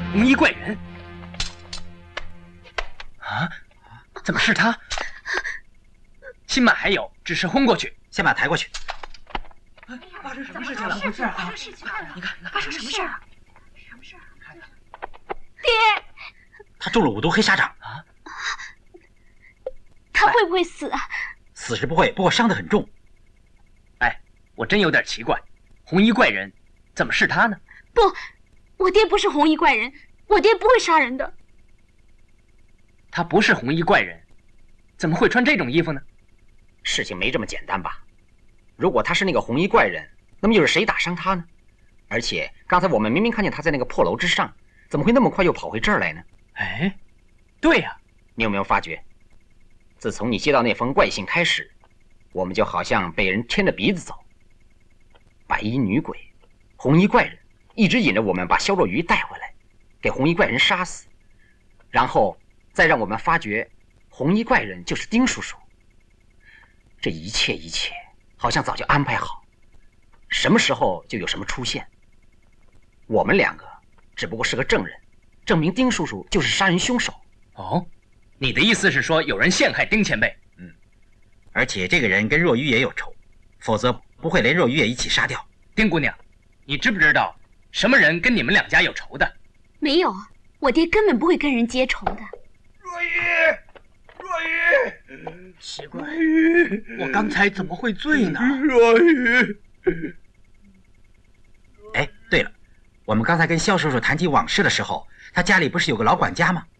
红衣怪人。啊？怎么是他？新马还有，只是轰过去， 先把他抬过去。 发生什么事情了？ 发生事情了！ 你看， 发生什么事啊？什么事啊？ 爹， 他中了5毒黑沙掌啊！ 他会不会死啊？ 死是不会，不过伤得很重。 哎，我真有点奇怪，红衣怪人怎么是他呢？ 不，我爹不是红衣怪人，我爹不会杀人的。 他不是红衣怪人，怎么会穿这种衣服呢？ 事情没这么简单吧？如果他是那个红衣怪人，那么又是谁打伤他呢？而且刚才我们明明看见他在那个破楼之上，怎么会那么快又跑回这儿来呢？ 哎，对呀， 你有没有发觉，自从你接到那封怪信开始，我们就好像被人牵着鼻子走。白衣女鬼、红衣怪人一直引着我们把肖若愚带回来，给红衣怪人杀死，然后再让我们发觉红衣怪人就是丁叔叔。这一切好像早就安排好，什么时候就有什么出现。我们2个只不过是个证人，证明丁叔叔就是杀人凶手。 哦，你的意思是说有人陷害丁前辈？ 而且这个人跟若愚也有仇，否则不会连若愚也一起杀掉。 丁姑娘，你知不知道什么人跟你们2家有仇的？ 没有，我爹根本不会跟人结仇的。 若愚， 奇怪，我刚才怎么会醉呢？ 若愚， 哎，对了，我们刚才跟肖叔叔谈起往事的时候，他家里不是有个老管家吗？